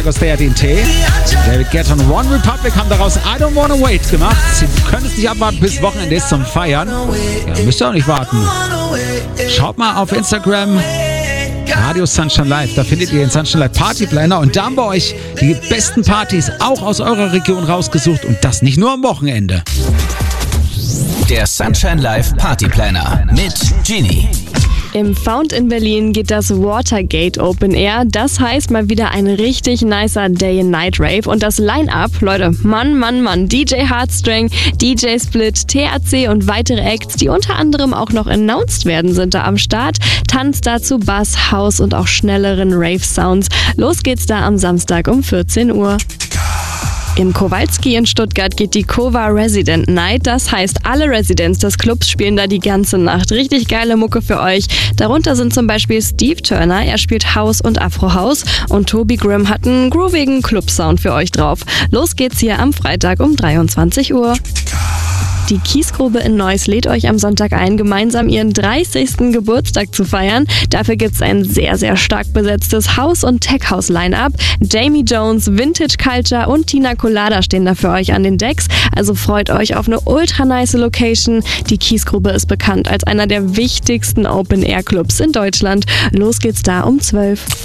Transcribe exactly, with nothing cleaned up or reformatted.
D'Agostino D N T. David Guetta und One Republic haben daraus I Don't Wanna Wait gemacht. Sie können es nicht abwarten, bis Wochenende ist zum Feiern. Ja, müsst ihr auch nicht warten. Schaut mal auf Instagram, Radio Sunshine Live. Da findet ihr den Sunshine Live Party Planner und da haben wir euch die besten Partys auch aus eurer Region rausgesucht und das nicht nur am Wochenende. Der Sunshine Live Party Planner mit Genie. Im Found in Berlin geht das Watergate Open Air. Das heißt mal wieder ein richtig nicer Day-and-Night-Rave. Und das Line-Up, Leute, Mann, Mann, Mann. D J Heartstring, D J Split, T H C und weitere Acts, die unter anderem auch noch announced werden, sind da am Start. Tanzt dazu Bass, House und auch schnelleren Rave-Sounds. Los geht's da am Samstag um vierzehn Uhr. Im Kowalski in Stuttgart geht die Kova Resident Night. Das heißt, alle Residents des Clubs spielen da die ganze Nacht. Richtig geile Mucke für euch. Darunter sind zum Beispiel Steve Turner, er spielt House und Afro House. Und Toby Grimm hat einen groovigen Club-Sound für euch drauf. Los geht's hier am Freitag um dreiundzwanzig Uhr. Die Kiesgrube in Neuss lädt euch am Sonntag ein, gemeinsam ihren dreißigsten Geburtstag zu feiern. Dafür gibt es ein sehr, sehr stark besetztes House- und Tech-House-Line-Up. Jamie Jones, Vintage Culture und Tina Colada stehen da für euch an den Decks. Also freut euch auf eine ultra nice Location. Die Kiesgrube ist bekannt als einer der wichtigsten Open-Air-Clubs in Deutschland. Los geht's da um zwölf.